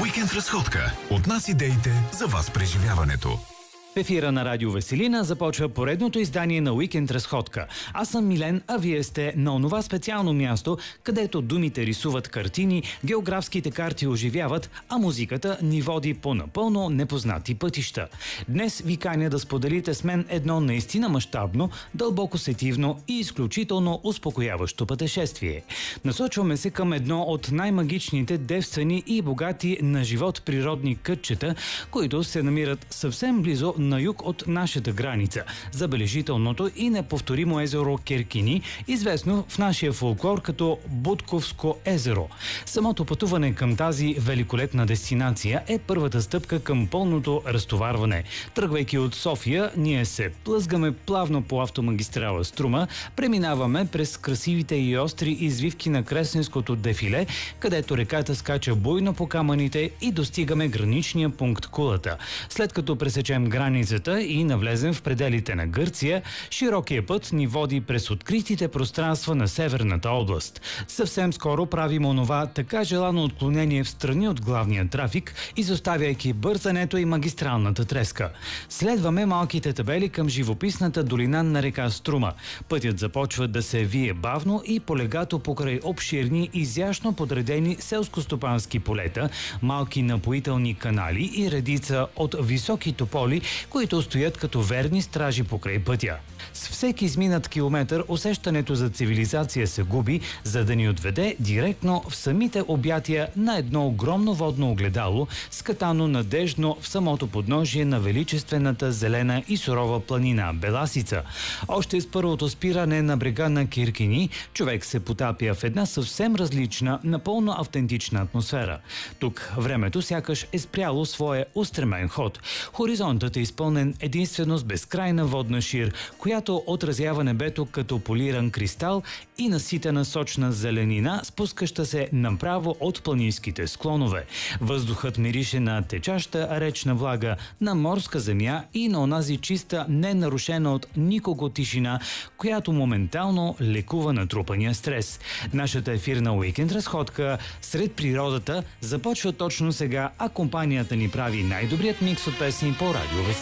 Уикенд разходка. От нас идеите за вас преживяването. В ефира на Радио Веселина започва поредното издание на Уикенд разходка. Аз съм Милен, а вие сте на онова специално място, където думите рисуват картини, географските карти оживяват, а музиката ни води по напълно непознати пътища. Днес ви каня да споделите с мен едно наистина мащабно, дълбоко сетивно и изключително успокояващо пътешествие. Насочваме се към едно от най-магичните, девствени и богати на живот природни кътчета, които се намират съвсем близо на юг от нашата граница. Забележителното и неповторимо езеро Керкини, известно в нашия фолклор като Бутковско езеро. Самото пътуване към тази великолепна дестинация е първата стъпка към пълното разтоварване. Тръгвайки от София, ние се плъзгаме плавно по автомагистрала Струма, преминаваме през красивите и остри извивки на Кресненското дефиле, където реката скача буйно по камъните и достигаме граничния пункт Кулата. След като пресечем границата и навлезем в пределите на Гърция, широкия път ни води през откритите пространства на северната област. Съвсем скоро правим онова така желано отклонение в страни от главния трафик, изоставяйки бързането и магистралната треска. Следваме малките табели към живописната долина на река Струма. Пътят започва да се вие бавно и полегато покрай обширни, изящно подредени селскостопански полета, малки напоителни канали и редица от високи тополи, които стоят като верни стражи покрай пътя. С всеки изминат километър усещането за цивилизация се губи, за да ни отведе директно в самите обятия на едно огромно водно огледало, скатано надеждно в самото подножие на величествената зелена и сурова планина Беласица. Още с първото спиране на брега на Керкини, човек се потапя в една съвсем различна, напълно автентична атмосфера. Тук времето сякаш е спряло своя устремен ход. Хоризонтът е изпълнен единствено с безкрайна водна шир, която отразява небето като полиран кристал и наситена сочна зеленина, спускаща се направо от планинските склонове. Въздухът мирише на течаща речна влага, на морска земя и на онази чиста, ненарушена от никого тишина, която моментално лекува натрупания стрес. Нашата ефирна уикенд разходка сред природата започва точно сега, а компанията ни прави най-добрият микс от песни по радио Веселина.